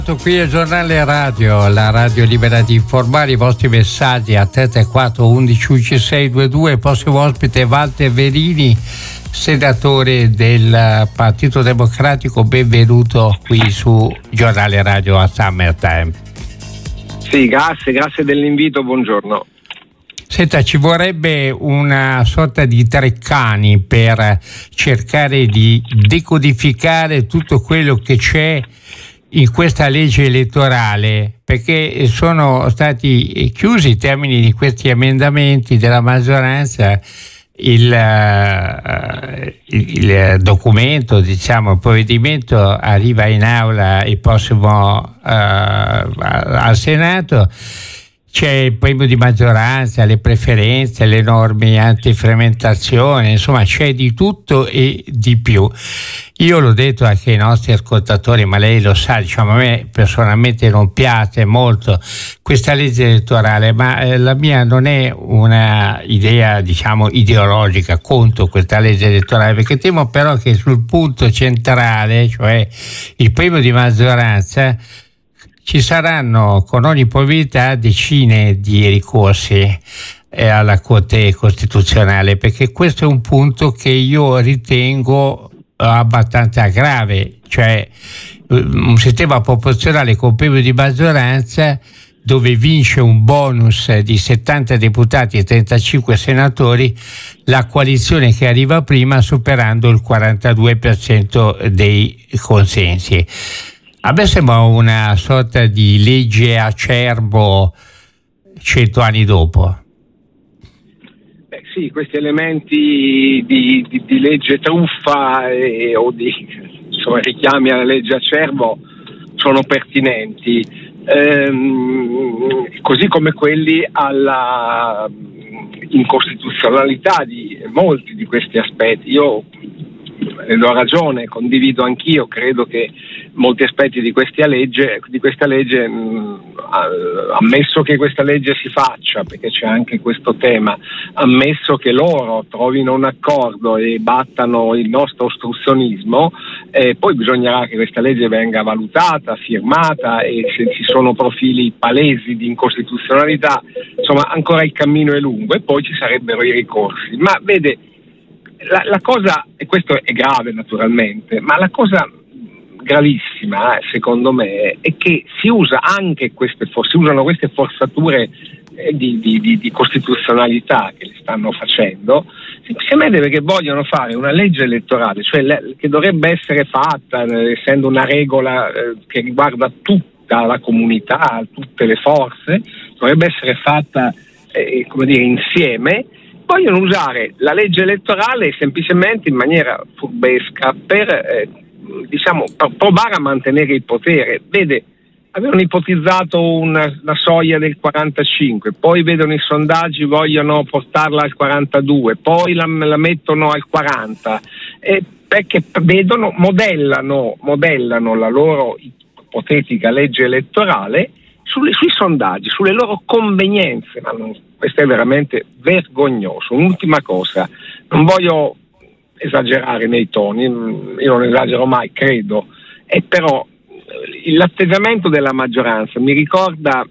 Qui è Giornale Radio, la radio libera di informare. I vostri messaggi a 334 11 1622. Il prossimo ospite è Walter Verini, senatore del Partito Democratico. Benvenuto qui su Giornale Radio a Summertime. Sì, grazie dell'invito, buongiorno. Senta, ci vorrebbe una sorta di Treccani per cercare di decodificare tutto quello che c'è in questa legge elettorale, perché sono stati chiusi i termini di questi emendamenti della maggioranza. Il documento, diciamo, il provvedimento arriva in aula il prossimo al Senato. C'è il premio di maggioranza, le preferenze, le norme antiframmentazione, insomma c'è di tutto e di più. Io l'ho detto anche ai nostri ascoltatori, ma lei lo sa, diciamo, a me personalmente non piace molto questa legge elettorale, ma la mia non è una idea, diciamo, ideologica contro questa legge elettorale, perché temo però che sul punto centrale, cioè il premio di maggioranza, ci saranno con ogni probabilità decine di ricorsi alla Corte Costituzionale, perché questo è un punto che io ritengo abbastanza grave, cioè un sistema proporzionale con premio di maggioranza dove vince un bonus di 70 deputati e 35 senatori la coalizione che arriva prima, superando il 42% dei consensi. A me sembra una sorta di legge acerbo 100 anni dopo. Sì, questi elementi di legge truffa o di richiami alla legge acerbo sono pertinenti, così come quelli alla incostituzionalità di molti di questi aspetti. Io le do ragione, condivido anch'io, credo che molti aspetti di questa legge, ammesso che questa legge si faccia, perché c'è anche questo tema, ammesso che loro trovino un accordo e battano il nostro ostruzionismo, poi bisognerà che questa legge venga valutata, firmata, e se ci sono profili palesi di incostituzionalità, insomma ancora il cammino è lungo e poi ci sarebbero i ricorsi. Ma vede, la cosa, e questo è grave naturalmente, ma la cosa gravissima secondo me è che si usano queste forzature di costituzionalità che le stanno facendo semplicemente perché vogliono fare una legge elettorale, cioè che dovrebbe essere fatta essendo una regola che riguarda tutta la comunità, tutte le forze, dovrebbe essere fatta insieme. Vogliono usare la legge elettorale semplicemente in maniera furbesca per provare a mantenere il potere. Vede, avevano ipotizzato una soglia del 45, poi vedono i sondaggi, vogliono portarla al 42, poi la mettono al 40, perché modellano la loro ipotetica legge elettorale sui sondaggi, sulle loro convenienze. Questo è veramente vergognoso. Un'ultima cosa, non voglio esagerare nei toni, io non esagero mai, credo, però l'atteggiamento della maggioranza mi ricorda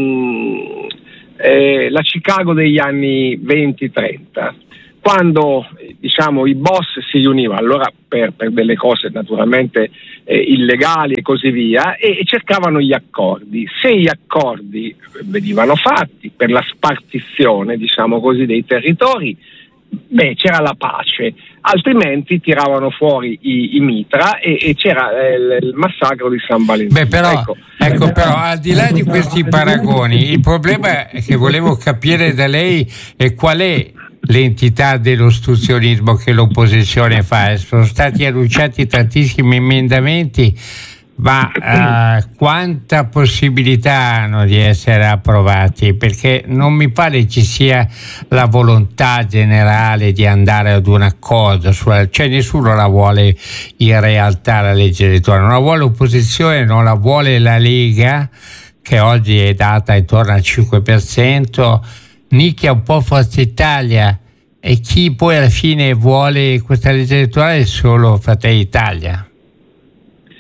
la Chicago degli anni 20-30, quando i boss si riunivano, allora per delle cose naturalmente illegali e così via, e cercavano gli accordi. Se gli accordi venivano fatti per la spartizione, dei territori, c'era la pace, altrimenti tiravano fuori i mitra e c'era il massacro di San Valentino. Però al di là di questi paragoni, il problema che volevo capire da lei è qual è l'entità dell'ostruzionismo che l'opposizione fa. Sono stati annunciati tantissimi emendamenti, ma quanta possibilità hanno di essere approvati? Perché non mi pare ci sia la volontà generale di andare ad un accordo, cioè nessuno la vuole in realtà la legge elettorale, non la vuole l'opposizione, non la vuole la Lega, che oggi è data intorno al 5%, nicchia un po' Forza Italia, e chi poi alla fine vuole questa legge elettorale è solo Fratelli d'Italia.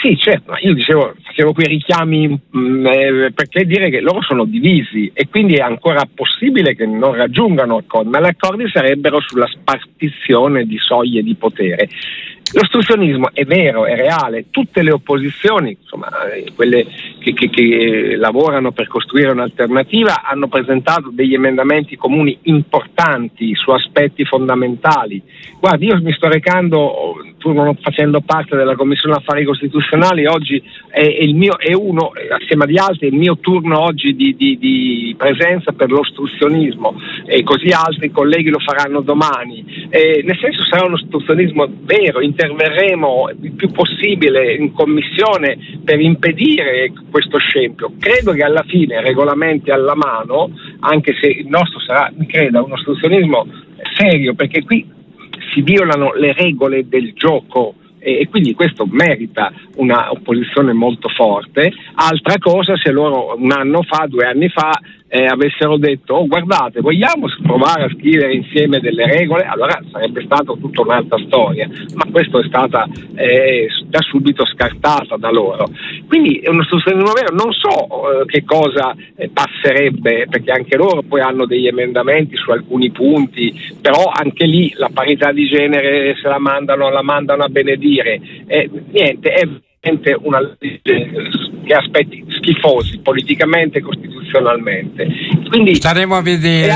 Sì, certo, io facevo quei richiami perché dire che loro sono divisi e quindi è ancora possibile che non raggiungano accordi, ma gli accordi sarebbero sulla spartizione di soglie di potere. L'ostruzionismo è vero, è reale, tutte le opposizioni, insomma, quelle che lavorano per costruire un'alternativa, hanno presentato degli emendamenti comuni importanti su aspetti fondamentali. Guardi, io mi sto recando, pur non facendo parte della Commissione Affari Costituzionali, oggi assieme agli altri, il mio turno oggi di presenza per l'ostruzionismo, e così altri colleghi lo faranno domani. Nel senso, sarà un ostruzionismo vero, interverremo il più possibile in commissione per impedire questo scempio. Credo che alla fine, regolamenti alla mano, anche se il nostro sarà, mi creda, un ostruzionismo serio, perché qui si violano le regole del gioco e quindi questo merita una opposizione molto forte. Altra cosa se loro 2 anni fa avessero detto guardate, vogliamo provare a scrivere insieme delle regole, allora sarebbe stata tutta un'altra storia, ma questo è stata da subito scartata da loro. Quindi è uno sostenimento vero, non so che cosa passerebbe, perché anche loro poi hanno degli emendamenti su alcuni punti, però anche lì la parità di genere se la mandano a benedire, niente, è una legge che ha aspetti schifosi politicamente e costituzionalmente. Quindi staremo a vedere.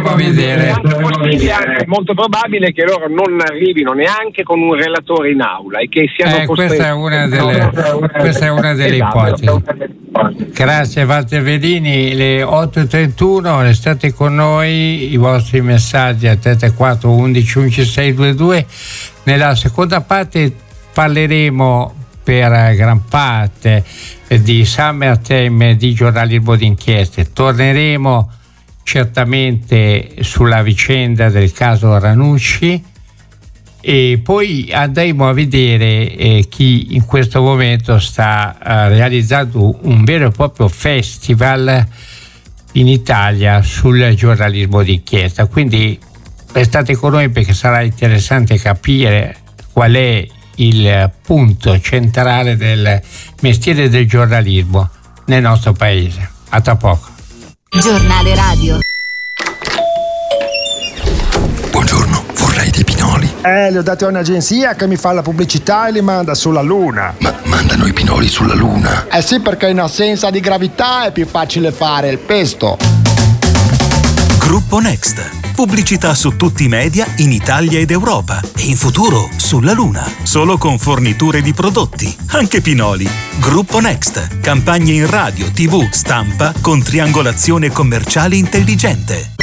È molto probabile che loro non arrivino neanche con un relatore in aula e che siano costretti. Questa è una delle ipotesi. Grazie Walter Velini, le 8:31, restate con noi, i vostri messaggi a 334 11 11 622. Nella seconda parte parleremo per gran parte di Summertime, di giornalismo d'inchieste. Torneremo certamente sulla vicenda del caso Ranucci e poi andremo a vedere chi in questo momento sta realizzando un vero e proprio festival in Italia sul giornalismo d'inchiesta. Quindi restate con noi perché sarà interessante capire qual è il punto centrale del mestiere del giornalismo nel nostro paese. A tra poco. Giornale radio. Buongiorno, vorrei dei pinoli. Li ho dati a un'agenzia che mi fa la pubblicità e li manda sulla Luna. Ma mandano i pinoli sulla Luna? Eh sì, perché in assenza di gravità è più facile fare il pesto. Gruppo Next. Pubblicità su tutti i media in Italia ed Europa e in futuro sulla Luna. Solo con forniture di prodotti, anche pinoli. Gruppo Next. Campagne in radio, TV, stampa con triangolazione commerciale intelligente.